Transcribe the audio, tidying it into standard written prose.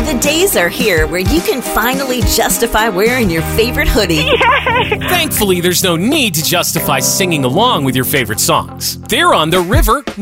The days are here where you can finally justify wearing your favorite hoodie. Yay! Thankfully, there's no need to justify singing along with your favorite songs. They're on the River